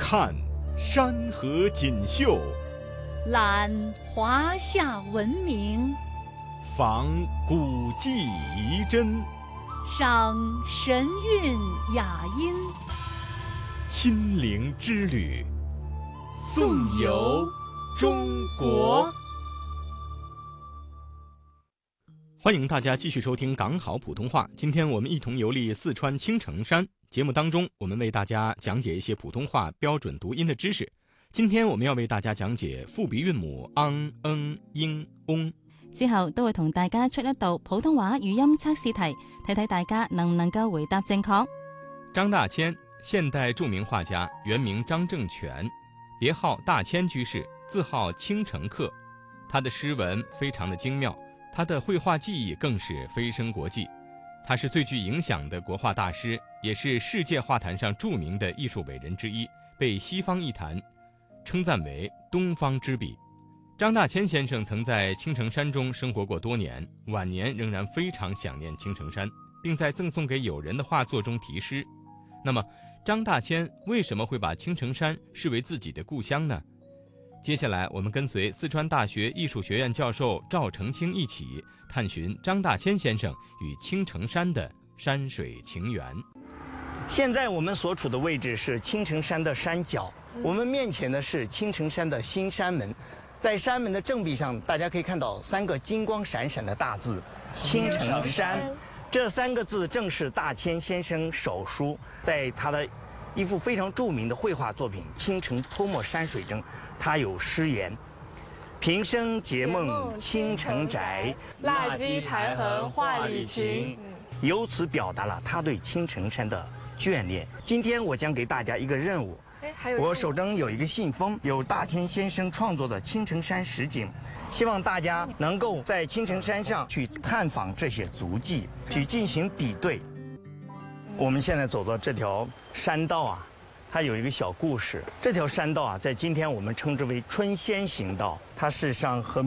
看山河锦绣， 览华夏文明， 访古迹遗珍， 赏神韵雅音， 亲临之旅，颂游中国。欢迎大家继续收听港好普通话。今天我们一同游历四川青城山。节目当中，我们为大家讲解一些普通话标準讀音的知識。今天我們要為大家講解複鼻韻母昂、嗯、英、翁。 之後都會同大家出一道普通話語音測試題，睇睇大家能唔能夠回答正確。 張大千，現代著名畫家，原名張正全，別號大千居士，字號青城客。他的詩文非常的精妙，他的繪畫技藝更是飛升國際。他是最具影響的國畫大師，也是世界畫壇上著名的藝術偉人之一，被西方藝壇稱讚為東方之筆。張大千先生曾在青城山中生活過多年，晚年仍然非常想念青城山，並在贈送給友人的畫作中題詩。那麼張大千為什麼會把青城山視為自己的故鄉呢？接下來我們跟隨四川大學藝術學院教授趙成清一起探尋張大千先生與青城山的山水情緣。 現在我們所處的位置是青城山的山腳，我們面前的是青城山的新山門，在山門的正壁上，大家可以看到三個金光閃閃的大字“青城山”。這三個字正是大千先生手書在他的一幅非常著名的繪畫作品《青城潑墨山水》中，他有詩言：“平生結夢青城宅， 蠟雞台橫畫裡情。” 由此表達了他對青城山的眷戀。今天我將給大家一個任務，我手中有一個信封，有大千先生創作的青城山實景，希望大家能夠在青城山上去探訪這些足跡，去進行比對。我們現在走到這條山道啊，它有一個小故事。這條山道啊，在今天我們稱之為春仙行道，它事實上和